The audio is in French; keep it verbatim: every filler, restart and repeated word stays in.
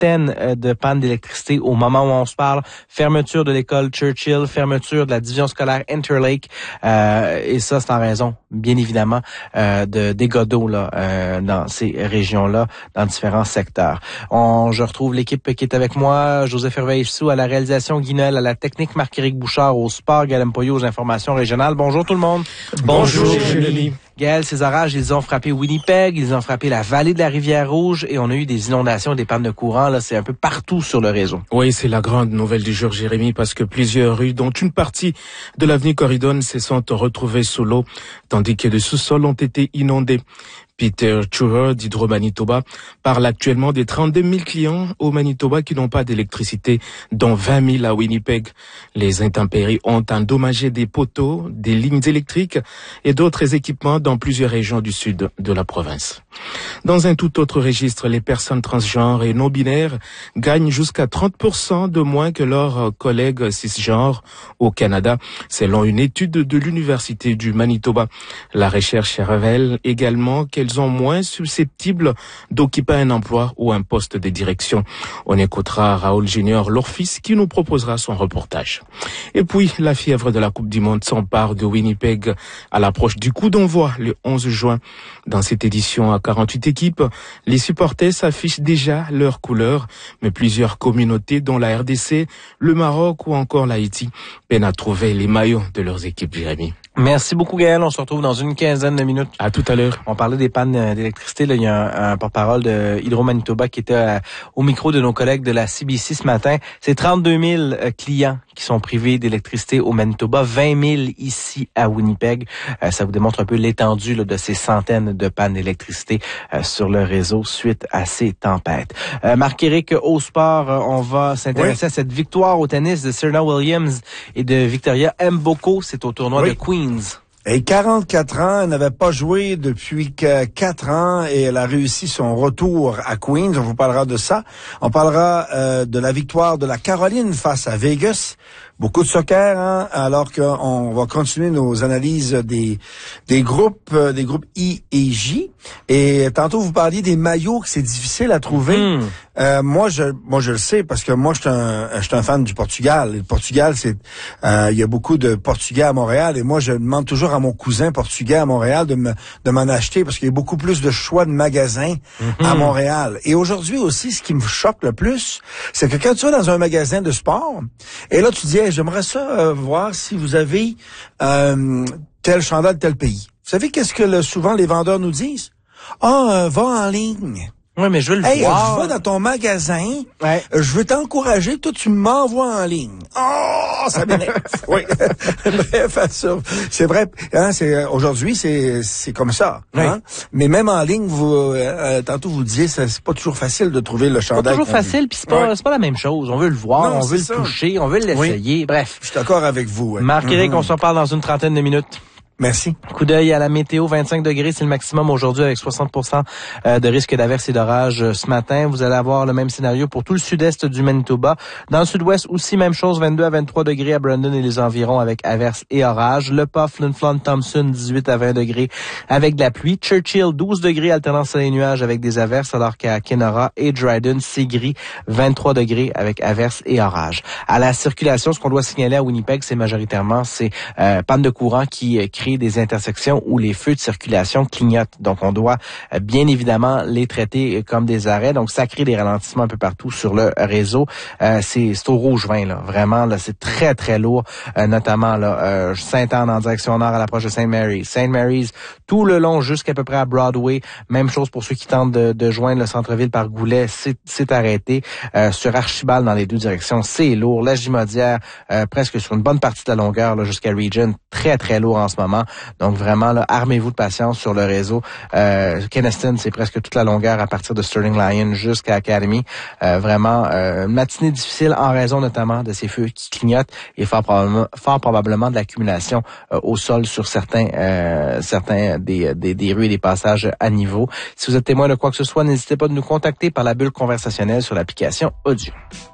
centaine de pannes d'électricité au moment où on se parle. Fermeture de l'école Churchill, fermeture de la division scolaire Interlake, euh, et ça, c'est en raison, bien évidemment, euh, de dégâts d'eau là, euh, dans ces régions-là, dans différents secteurs. On, je retrouve l'équipe qui est avec moi, Joseph Hervé-Issou à la réalisation, Guy Noël à la technique, Marc-Éric Bouchard au sport, Gaël Mpoyo aux informations régionales. Bonjour tout le monde. Bonjour, Julie. Gaël, ces orages, ils ont frappé Winnipeg, ils ont frappé la vallée de la Rivière-Rouge et on a eu des inondations, des pannes de courant. Là, c'est un peu partout sur le réseau. Oui, c'est la grande nouvelle du jour, Jérémy, parce que plusieurs rues, dont une partie de l'avenue Corridon, se sont retrouvées sous l'eau, tandis que les sous-sols ont été inondés. Peter Churer d'Hydro-Manitoba parle actuellement des trente-deux mille clients au Manitoba qui n'ont pas d'électricité, dont vingt mille à Winnipeg. Les intempéries ont endommagé des poteaux, des lignes électriques et d'autres équipements dans plusieurs régions du sud de la province. Dans un tout autre registre, les personnes transgenres et non-binaires gagnent jusqu'à trente pour cent de moins que leurs collègues cisgenres au Canada, selon une étude de l'Université du Manitoba. La recherche révèle également qu'elles sont moins susceptibles d'occuper un emploi ou un poste de direction. On écoutera Raoul Junior Lorfis qui nous proposera son reportage. Et puis, la fièvre de la Coupe du Monde s'empare de Winnipeg à l'approche du coup d'envoi le onze juin. Dans cette édition à quarante-huit équipes, les supporters s'affichent déjà leurs couleurs, mais plusieurs communautés dont la R D C, le Maroc ou encore l'Haïti peinent à trouver les maillots de leurs équipes, Jérémy. Merci beaucoup, Gaël. On se retrouve dans une quinzaine de minutes. À tout à l'heure. On parlait des pannes d'électricité. Là, il y a un, un porte-parole de Hydro-Manitoba qui était à, au micro de nos collègues de la C B C ce matin. C'est trente-deux mille clients qui sont privés d'électricité au Manitoba, vingt mille ici à Winnipeg. Euh, ça vous démontre un peu l'étendue là, de ces centaines de pannes d'électricité euh, sur le réseau suite à ces tempêtes. Euh, Marc-Éric, au sport, euh, on va s'intéresser oui. à cette victoire au tennis de Serena Williams et de Victoria Mboko. C'est au tournoi oui. de Queens. Et quarante-quatre ans, elle n'avait pas joué depuis quatre ans et elle a réussi son retour à Queens. On vous parlera de ça. On parlera euh, de la victoire de la Caroline face à Vegas. Beaucoup de soccer, hein, alors qu'on va continuer nos analyses des des groupes, euh, des groupes I et J. Et tantôt vous parliez des maillots que c'est difficile à trouver. Mmh. Euh, moi, je moi je le sais parce que moi je suis un je suis un fan du Portugal. Le Portugal, c'est euh, il y a beaucoup de Portugais à Montréal et moi je demande toujours à mon cousin portugais à Montréal de me de m'en acheter parce qu'il y a beaucoup plus de choix de magasins mmh. à Montréal. Et aujourd'hui aussi, ce qui me choque le plus, c'est que quand tu vas dans un magasin de sport et là tu dis hey, j'aimerais ça euh, voir si vous avez euh, tel chandail de tel pays. Vous savez qu'est-ce que le, souvent les vendeurs nous disent? Ah, euh, va en ligne. Oui, mais je veux le hey, voir. Je vais dans ton magasin, ouais. je veux t'encourager, toi tu m'envoies en ligne. Oh, ça m'énerve. Oui. Bref, c'est vrai. Hein, c'est aujourd'hui, c'est c'est comme ça. Oui. Hein? Mais même en ligne, vous euh, tantôt vous disiez, c'est pas toujours facile de trouver le chandail. C'est pas toujours facile, puis c'est pas ouais. c'est pas la même chose. On veut le voir, non, on veut le ça. toucher, on veut l'essayer. Oui. Bref. Je suis d'accord avec vous. Ouais. Marc-Éric, mm-hmm. on se reparle dans une trentaine de minutes. Merci. Coup d'œil à la météo, vingt-cinq degrés, c'est le maximum aujourd'hui avec soixante pour cent de risque d'averse et d'orage ce matin. Vous allez avoir le même scénario pour tout le sud-est du Manitoba. Dans le sud-ouest aussi, même chose, vingt-deux à vingt-trois degrés à Brandon et les environs avec averse et orage. Le Puff, Flin Flon, Thompson, dix-huit à vingt degrés avec de la pluie. Churchill, douze degrés, alternance soleil nuages avec des averses, alors qu'à Kenora et Dryden, c'est gris, vingt-trois degrés avec averse et orage. À la circulation, ce qu'on doit signaler à Winnipeg, c'est majoritairement ces euh, pannes de courant qui euh, créent des intersections où les feux de circulation clignotent. Donc, on doit euh, bien évidemment les traiter comme des arrêts. Donc, ça crée des ralentissements un peu partout sur le réseau. Euh, c'est, c'est au rouge vin, là. Vraiment, là, c'est très, très lourd. Euh, notamment, là, euh, Sainte-Anne en direction nord à l'approche de Saint Mary's. Saint Mary's, tout le long jusqu'à peu près à Broadway. Même chose pour ceux qui tentent de, de joindre le centre-ville par Goulet. C'est, c'est arrêté. Euh, sur Archibald dans les deux directions, c'est lourd. La Gimaudière, euh, presque sur une bonne partie de la longueur, là, jusqu'à Regent, très, très lourd en ce moment. Donc vraiment, là, armez-vous de patience sur le réseau. Euh, Kenaston, c'est presque toute la longueur à partir de Sterling Lyon jusqu'à Academy. Euh, vraiment, euh, une matinée difficile en raison notamment de ces feux qui clignotent et fort probablement, fort probablement de l'accumulation euh, au sol sur certains euh, certains des, des, des rues et des passages à niveau. Si vous êtes témoin de quoi que ce soit, n'hésitez pas de nous contacter par la bulle conversationnelle sur l'application Audio.